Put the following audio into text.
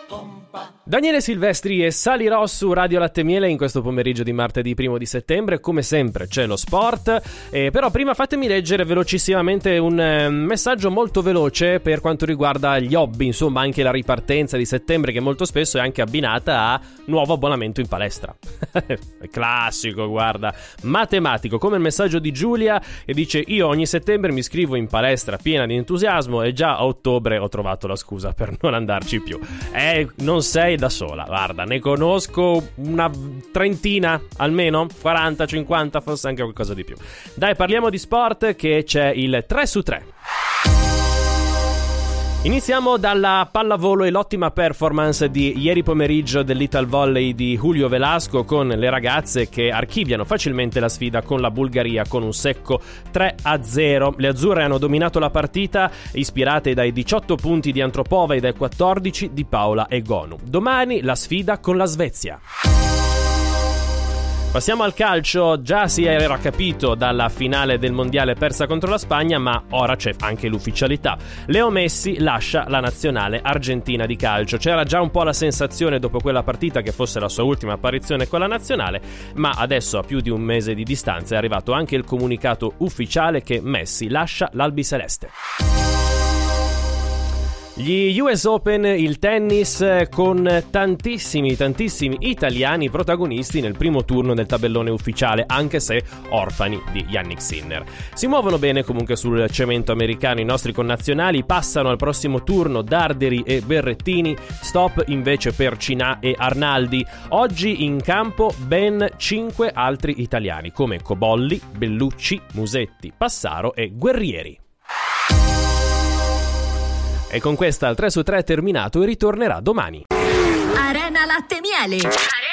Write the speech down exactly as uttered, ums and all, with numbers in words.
Daniele Silvestri e salirò su Radio Latte Miele in questo pomeriggio di martedì primo di settembre. Come sempre c'è lo sport, eh, però prima fatemi leggere velocissimamente un eh, messaggio molto veloce per quanto riguarda gli hobby, insomma anche la ripartenza di settembre, che molto spesso è anche abbinata a nuovo abbonamento in palestra. Classico, guarda, matematico, come il messaggio di Giulia che dice: io ogni settembre mi iscrivo in palestra piena di entusiasmo e già a ottobre ho trovato la scusa per non andarci più. Eh, non sei da sola, guarda, ne conosco una trentina almeno, quaranta, cinquanta, forse anche qualcosa di più. Dai, parliamo di sport, che c'è il tre su tre. Iniziamo dalla pallavolo e l'ottima performance di ieri pomeriggio dell'Ital Volley di Julio Velasco, con le ragazze che archiviano facilmente la sfida con la Bulgaria con un secco tre a zero. Le azzurre hanno dominato la partita, ispirate dai diciotto punti di Antropova e dai quattordici di Paola Egonu. Domani la sfida con la Svezia. Passiamo al calcio. Già si era capito dalla finale del mondiale persa contro la Spagna, ma ora c'è anche l'ufficialità. Leo Messi lascia la nazionale argentina di calcio. C'era già un po' la sensazione dopo quella partita che fosse la sua ultima apparizione con la nazionale, ma adesso, a più di un mese di distanza, è arrivato anche il comunicato ufficiale che Messi lascia l'albiceleste. Gli U S Open, il tennis, con tantissimi, tantissimi italiani protagonisti nel primo turno del tabellone ufficiale, anche se orfani di Jannik Sinner. Si muovono bene comunque sul cemento americano i nostri connazionali, passano al prossimo turno Darderi e Berrettini, stop invece per Cinà e Arnaldi. Oggi in campo ben cinque altri italiani, come Cobolli, Bellucci, Musetti, Passaro e Guerrieri. E con questa il tre su tre è terminato e ritornerà domani. Arena Latte Miele.